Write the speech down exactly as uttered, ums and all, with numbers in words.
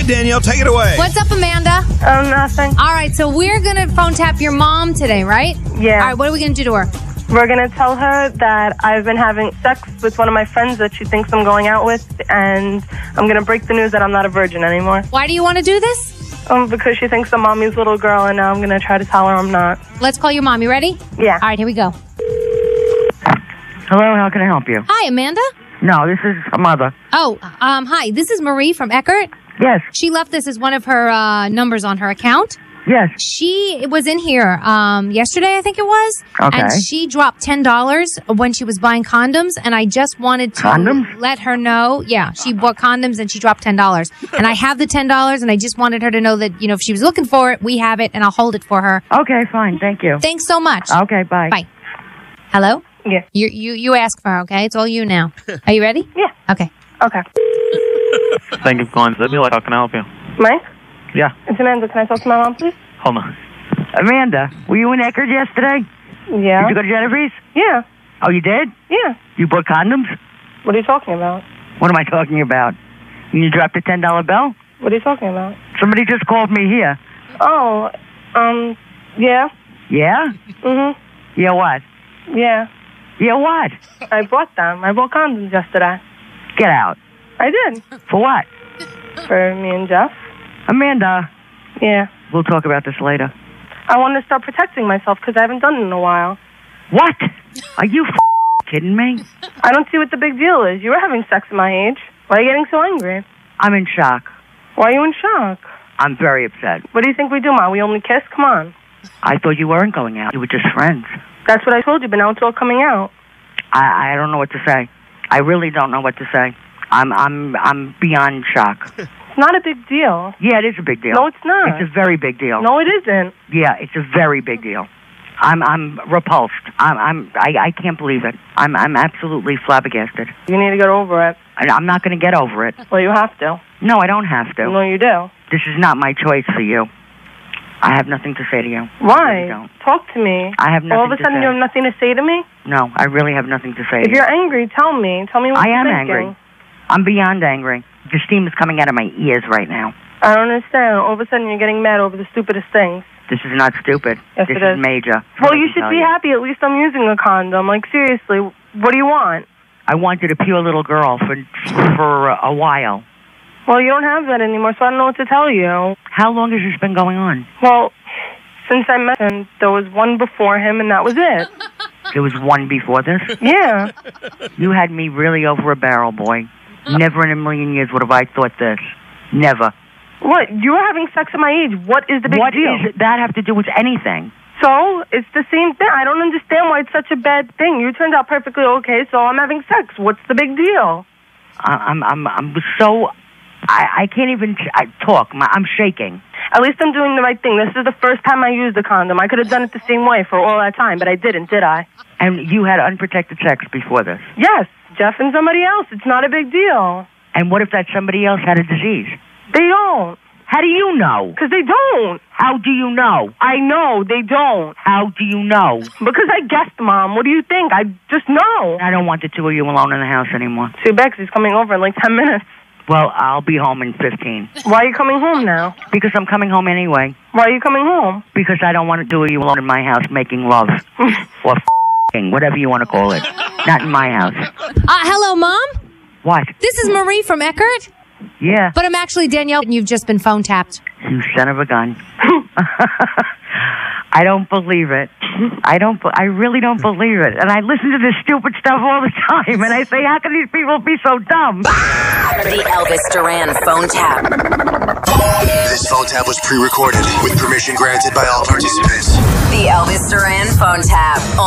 right, Danielle, take it away. What's up, Amanda? Oh, nothing. All right, so we're going to phone tap your mom today, right? Yeah. All right, what are we going to do to her? We're going to tell her that I've been having sex with one of my friends that she thinks I'm going out with, and I'm going to break the news that I'm not a virgin anymore. Why do you want to do this? Um, because she thinks I'm mommy's little girl, and now I'm going to try to tell her I'm not. Let's call your mom. You ready? Yeah. All right, here we go. Hello, how can I help you? Hi, Amanda. No, this is her mother. Oh, um, hi. This is Marie from Eckert. Yes, She left this as one of her uh, numbers on her account. yes. She was in here um, yesterday, I think it was. Okay. And she dropped ten dollars when she was buying condoms, and I just wanted to Condoms? let her know. Yeah, she bought condoms, and she dropped ten dollars. And I have the ten dollars, and I just wanted her to know that, you know, if she was looking for it, we have it, and I'll hold it for her. Okay, fine, thank you. Thanks so much. Okay, bye. Bye. Hello? Yeah. You, you, you ask for her, okay? It's all you now. Are you ready? Yeah. Okay. Okay. Thank you for calling Zibby. How can I help you? Mike? Yeah. It's Amanda. Can I talk to my mom, please? Hold on. Amanda, were you in Eckerd yesterday? Yeah. Did you go to Genevieve's? Yeah. Oh, you did? Yeah. You bought condoms? What are you talking about? What am I talking about? You dropped a ten dollar bill? What are you talking about? Somebody just called me here. Oh, um, yeah. Yeah? Mm-hmm. Yeah, what? Yeah. Yeah, what? I bought them. I bought condoms yesterday. Get out. I did. For what? For me and Jeff. Amanda, Yeah. we'll talk about this later. I want to start protecting myself because I haven't done it in a while. What? Are you f- kidding me? I don't see what the big deal is. You were having sex at my age. Why are you getting so angry? I'm in shock. Why are you in shock? I'm very upset. What do you think we do, Ma? We only kiss? Come on. I thought you weren't going out. You were just friends. That's what I told you, but now it's all coming out. I, I don't know what to say. I really don't know what to say. I'm I'm I'm beyond shock. It's not a big deal. Yeah, it is a big deal. No, it's not. It's a very big deal. No, it isn't. Yeah, it's a very big deal. I'm I'm repulsed. I'm I'm I, I can't believe it. I'm I'm absolutely flabbergasted. You need to get over it. And I'm not going to get over it. Well, you have to. No, I don't have to. No, you do. This is not my choice for you. I have nothing to say to you. I Why? really don't. Talk to me. I have nothing All of a to sudden, say. you have nothing to say to me? No, I really have nothing to say If to you. you're angry, tell me. Tell me what I you're am thinking. angry. I'm beyond angry. The steam is coming out of my ears right now. I don't understand. All of a sudden, you're getting mad over the stupidest things. This is not stupid. Yes, this it is is. major. Well, I you can should tell be you. happy. At least I'm using a condom. Like, seriously, what do you want? I wanted a pure little girl for for a while. Well, you don't have that anymore, so I don't know what to tell you. How long has this been going on? Well, since I met him, there was one before him, and that was it. There was one before this? Yeah. You had me really over a barrel, boy. Never in a million years would have I thought this. Never. What? You were having sex at my age. What is the big What deal? does that have to do with anything? So, it's the same thing. I don't understand why it's such a bad thing. You turned out perfectly okay, so I'm having sex. What's the big deal? I, I'm I'm I'm so I I can't even ch- I talk. My, I'm shaking. At least I'm doing the right thing. This is the first time I used a condom. I could have done it the same way for all that time, but I didn't, did I? And you had unprotected sex before this. Yes, Jeff and somebody else. It's not a big deal. And what if that somebody else had a disease? They don't. How do you know? Because they don't. How do you know? I know. They don't. How do you know? Because I guessed, Mom. What do you think? I just know. I don't want the two of you alone in the house anymore. See, Bex is coming over in like ten minutes. Well, I'll be home in fifteen. Why are you coming home now? Because I'm coming home anyway. Why are you coming home? Because I don't want to do you alone in my house making love. Or f***ing, whatever you want to call it. Not in my house. Uh, hello, Mom? What? This is Marie from Eckert, Yeah. but I'm actually Danielle, and you've just been phone tapped. You son of a gun. I don't believe it. I don't. be- I really don't believe it. And I listen to this stupid stuff all the time, and I say, how can these people be so dumb? The Elvis Duran phone tap. This phone tap was pre-recorded with permission granted by all participants. The Elvis Duran phone tap.